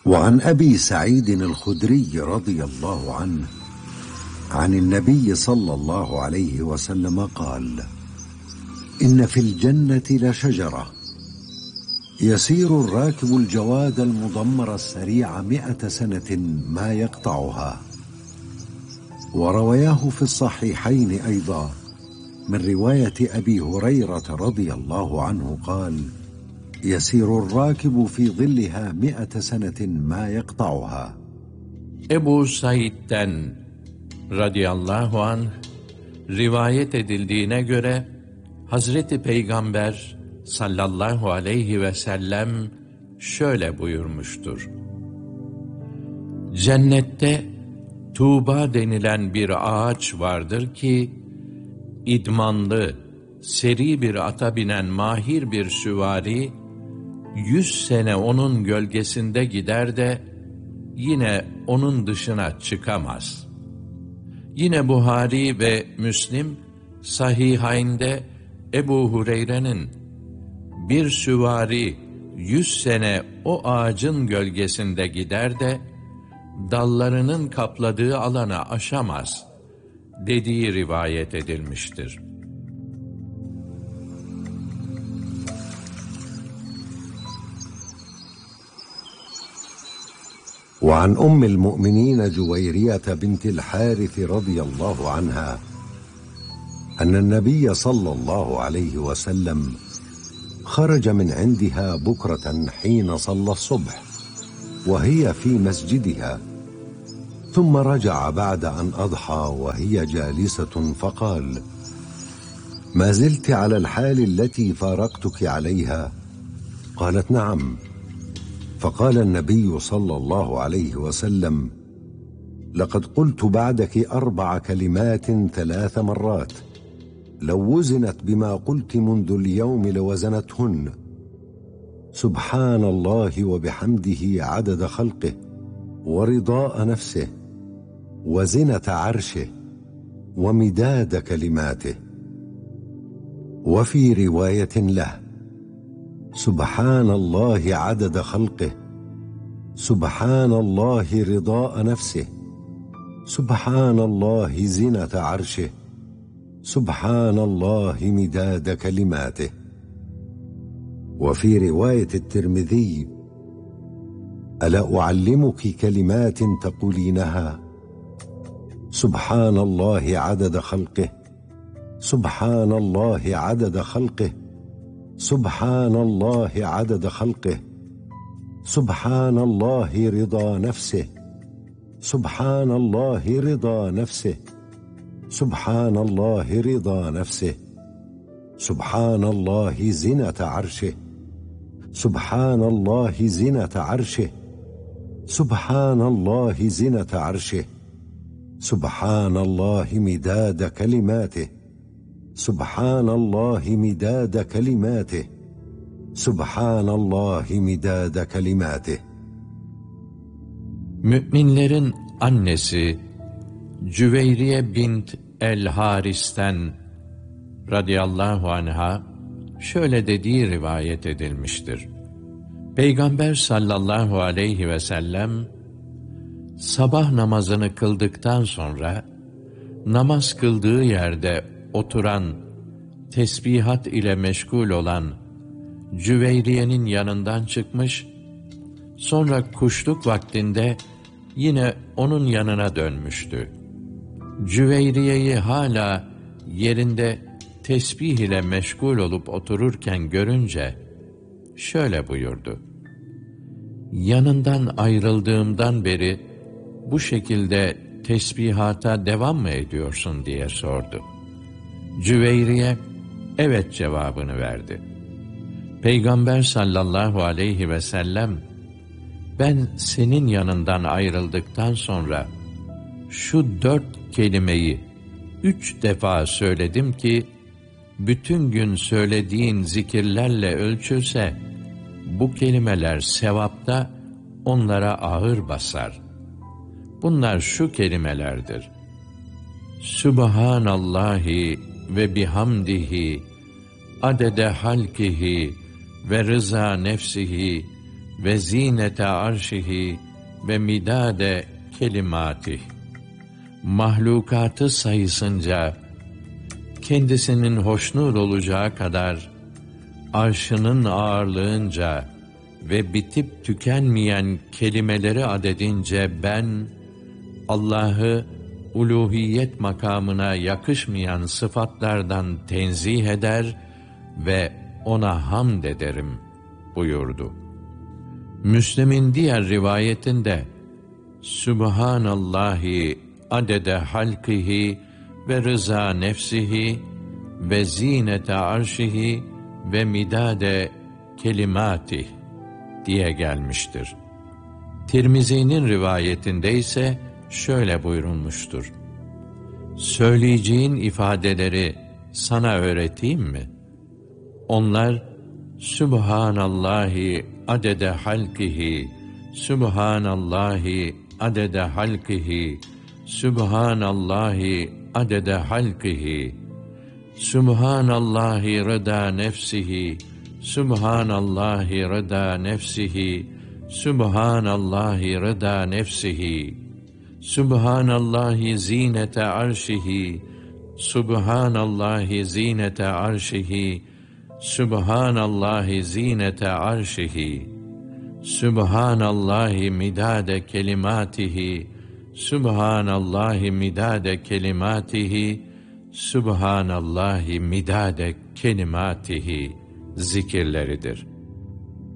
وعن أبي سعيد الخدري رضي الله عنه عن النبي صلى الله عليه وسلم قال: إن في الجنة لشجرة يسير الراكب الجواد المضمر السريع 100 سنة ما يقطعها. وروياه في الصحيحين أيضا من رواية أبي هريرة رضي الله عنه قال: يسير الراكب في ظلها 100 سنة ما يقطعها. Ebu Said'den radıyallahu anh rivayet edildiğine göre Hazreti Peygamber sallallahu aleyhi ve sellem şöyle buyurmuştur: Cennette Tuğba denilen bir ağaç vardır ki, idmanlı, seri bir ata binen mahir bir süvari, 100 sene onun gölgesinde gider de, yine onun dışına çıkamaz. Yine Buhari ve Müslim, Sahihayn'de Ebu Hureyre'nin, bir süvari 100 sene o ağacın gölgesinde gider de, dallarının kapladığı alana aşamaz dediği rivayet edilmiştir. وعن أم المؤمنين جويرية بنت الحارث رضي الله عنها أن النبي صلى الله عليه وسلم خرج من عندها بكرة حين صلى الصبح وهي في مسجدها، ثم رجع بعد أن أضحى وهي جالسة فقال: ما زلت على الحال التي فارقتك عليها؟ قالت: نعم. فقال النبي صلى الله عليه وسلم: لقد قلت بعدك 4 كلمات 3 مرات، لو وزنت بما قلت منذ اليوم لوزنتهن: سبحان الله وبحمده عدد خلقه ورضاء نفسه وزنة عرشه ومداد كلماته. وفي رواية له: سبحان الله عدد خلقه، سبحان الله رضاء نفسه، سبحان الله زنة عرشه، سبحان الله مداد كلماته. وفي رواية الترمذي: ألا أعلمك كلمات تقولينها؟ سبحان الله عدد خلقه، سبحان الله عدد خلقه، سبحان الله عدد خلقه، سبحان الله رضا نفسه، سبحان الله رضا نفسه، سبحان الله رضا نفسه، سبحان الله زنة عرشه، سبحان الله زنة عرشه، سبحان الله زنة عرشه، سبحان الله مداد كلماته، سبحان الله مداد كلماته، سبحان الله مداد كلماته. Müminlerin annesi Cüveyriye bint el-Haris'ten radıyallahu anha şöyle dediği rivayet edilmiştir: Peygamber sallallahu aleyhi ve sellem sabah namazını kıldıktan sonra namaz kıldığı yerde oturan, tesbihat ile meşgul olan Cüveyriye'nin yanından çıkmış, sonra kuşluk vaktinde yine onun yanına dönmüştü. Cüveyriye'yi hala yerinde tesbih ile meşgul olup otururken görünce şöyle buyurdu: yanından ayrıldığımdan beri bu şekilde tesbihata devam mı ediyorsun diye sordu. Cüveyriye evet cevabını verdi. Peygamber sallallahu aleyhi ve sellem, ben senin yanından ayrıldıktan sonra şu 4 kelimeyi 3 defa söyledim ki, bütün gün söylediğin zikirlerle ölçülse, bu kelimeler sevapta onlara ağır basar. Bunlar şu kelimelerdir: Sübhanallahi ve bihamdihi adede halkihi ve rıza nefsihi ve zinete arşihi ve midade kelimatih. Mahlukatı sayısınca, kendisinin hoşnut olacağı kadar, arşının ağırlığınca ve bitip tükenmeyen kelimeleri adedince ben, Allah'ı uluhiyet makamına yakışmayan sıfatlardan tenzih eder ve ona hamd ederim buyurdu. Müslim'in diğer rivayetinde, Sübhanallahi adede halkihi ve rıza nefsihi ve zinete arşihi ve midade kelimatih diye gelmiştir. Tirmizi'nin rivayetinde ise şöyle buyurulmuştur: söyleyeceğin ifadeleri sana öğreteyim mi? Onlar, Sübhanallahi adede halkihi, Sübhanallahi adede halkihi, Sübhanallahi adede halkihi, Sübhanallahi rıda nefsihi, Sübhanallahi rıda nefsihi, Sübhanallahi rıda nefsihi, Sübhanallahi zinete arşihi, Sübhanallahi zinete arşihi, Sübhanallahi zinete arşihi, Sübhanallahi midade kelimatihi, Sübhanallahi midade kelimatihi, Sübhanallahi midade kelimatihi zikirleridir.